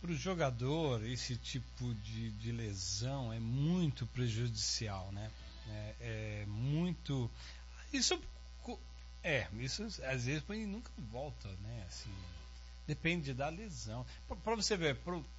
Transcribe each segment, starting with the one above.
para o jogador, esse tipo de lesão é muito prejudicial, né? É muito. Isso isso às vezes ele nunca volta, né? Assim, depende da lesão. Para você ver,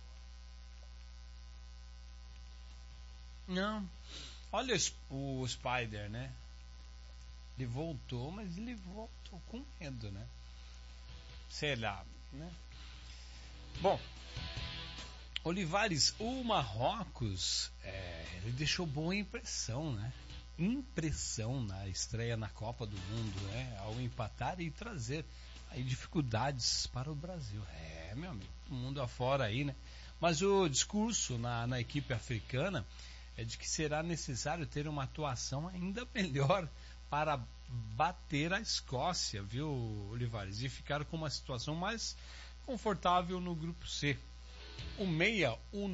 não. Olha o Spider, né? Ele voltou, mas ele voltou com medo, né? Sei lá, né? Bom, Olivares, o Marrocos, ele deixou boa impressão, né? Impressão na estreia na Copa do Mundo, né? Ao empatar e trazer aí dificuldades para o Brasil. Meu amigo, o mundo afora aí, né? Mas o discurso na equipe africana é de que será necessário ter uma atuação ainda melhor para bater a Escócia, viu, Olivares? E ficar com uma situação mais confortável no grupo C. O meia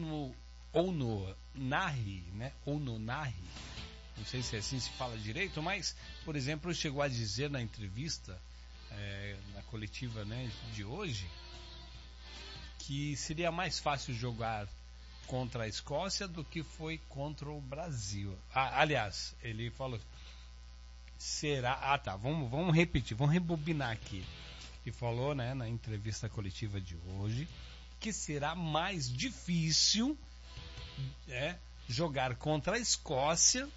Ounonahi, né? Ounonahi, não sei se assim se fala direito, mas, por exemplo, chegou a dizer na entrevista, na coletiva, né, de hoje, que seria mais fácil jogar contra a Escócia do que foi contra o Brasil. Aliás, ele falou, será... vamos repetir, vamos rebobinar aqui. Ele falou, né, na entrevista coletiva de hoje, que será mais difícil jogar contra a Escócia,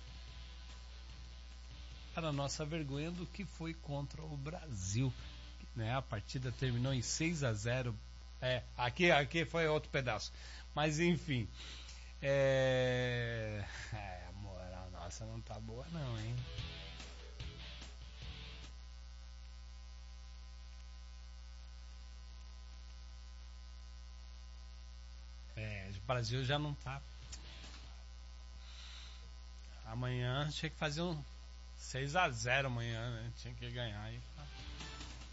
para nossa vergonha, do que foi contra o Brasil, né? A partida terminou em 6-0. Aqui foi outro pedaço, mas enfim, a moral nossa não tá boa não, hein? O Brasil já não tá. Amanhã tinha que fazer um 6-0 amanhã, né? Tinha que ganhar aí.